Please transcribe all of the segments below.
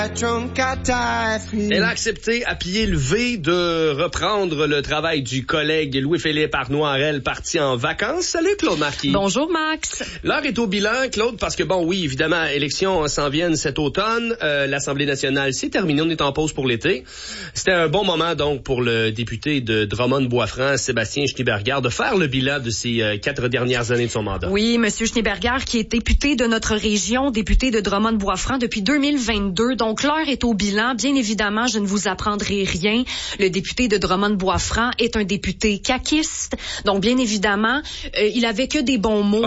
Elle a accepté à pied levé de reprendre le travail du collègue Louis-Philippe Arnoirel parti en vacances. Salut Claude Marquis. Bonjour Max. L'heure est au bilan, Claude, parce que bon, oui, évidemment, élections s'en viennent cet automne. L'Assemblée nationale s'est terminée, on est en pause pour l'été. C'était un bon moment donc pour le député de Drummond-Boisfranc, Sébastien Schneeberger, de faire le bilan de ces 4 dernières années de son mandat. Oui, Monsieur Schneeberger, qui est député de notre région, député de Drummond-Boisfranc depuis 2022. Donc l'heure est au bilan. Bien évidemment, je ne vous apprendrai rien. Le député de Drummond-Boisfranc est un député caquiste. Donc bien évidemment, il avait que des bons mots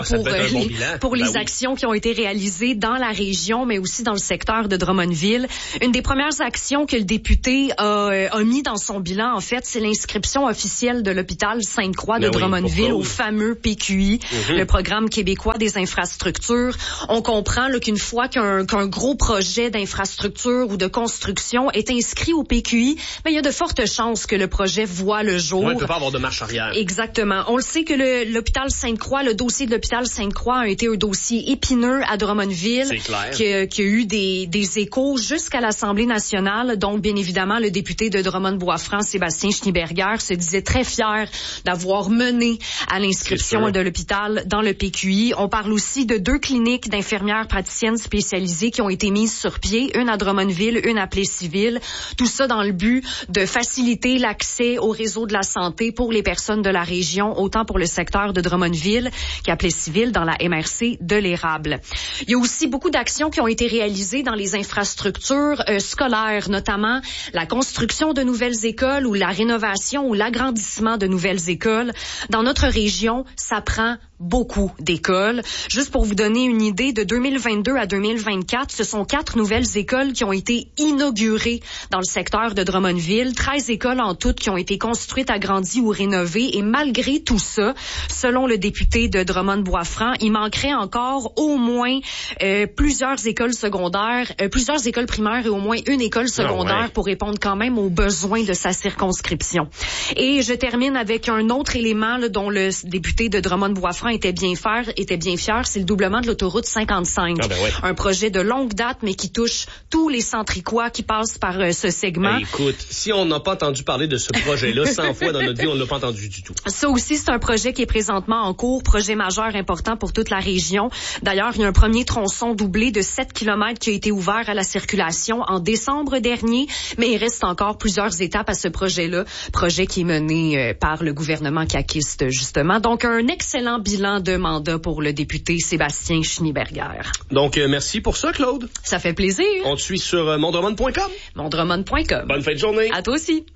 pour les actions qui ont été réalisées dans la région, mais aussi dans le secteur de Drummondville. Une des premières actions que le député a mis dans son bilan, en fait, c'est l'inscription officielle de l'hôpital Sainte-Croix de Drummondville au fameux PQI, le Programme québécois des infrastructures. On comprend là, qu'une fois qu'un gros projet d'infrastructure ou de construction est inscrit au PQI, mais il y a de fortes chances que le projet voit le jour. Ouais, il ne peut pas avoir de marche arrière. Exactement. On le sait que l'hôpital Sainte-Croix, le dossier de l'hôpital Sainte-Croix a été un dossier épineux à Drummondville. C'est clair. Qui a eu des échos jusqu'à l'Assemblée nationale. Donc, bien évidemment, le député de Drummond-Boisfranc, Sébastien Schneeberger, se disait très fier d'avoir mené à l'inscription de l'hôpital dans le PQI. On parle aussi de 2 cliniques d'infirmières praticiennes spécialisées qui ont été mises sur pied, une à Drummondville, une à Plessisville. Tout ça dans le but de faciliter l'accès au réseau de la santé pour les personnes de la région, autant pour le secteur de Drummondville qu'à Plessisville dans la MRC de l'Érable. Il y a aussi beaucoup d'actions qui ont été réalisées dans les infrastructures scolaires, notamment la construction de nouvelles écoles ou la rénovation ou l'agrandissement de nouvelles écoles. Dans notre région, ça prend beaucoup d'écoles. Juste pour vous donner une idée, de 2022 à 2024, ce sont 4 nouvelles écoles qui ont été inaugurées dans le secteur de Drummondville, 13 écoles en tout qui ont été construites, agrandies ou rénovées. Et malgré tout ça, selon le député de Drummond-Boisfranc, il manquerait encore au moins plusieurs écoles secondaires, plusieurs écoles primaires et au moins une école secondaire pour répondre quand même aux besoins de sa circonscription. Et je termine avec un autre élément là, dont le député de Drummond-Boisfranc était bien fier, c'est le doublement de l'autoroute 55. Un projet de longue date, mais qui touche tous les centricois qui passent par ce segment. Écoute, si on n'a pas entendu parler de ce projet-là 100 fois dans notre vie, on ne l'a pas entendu du tout. Ça aussi, c'est un projet qui est présentement en cours, projet majeur important pour toute la région. D'ailleurs, il y a un premier tronçon doublé de 7 km qui a été ouvert à la circulation en décembre dernier, mais il reste encore plusieurs étapes à ce projet-là, projet qui est mené par le gouvernement caquiste, justement. Donc, un excellent bilan de mandat pour le député Sébastien Schneeberger. Donc, merci pour ça, Claude. Ça fait plaisir. On te suit sur mondrummond.com. mondrummond.com. Bonne fin de journée. À toi aussi.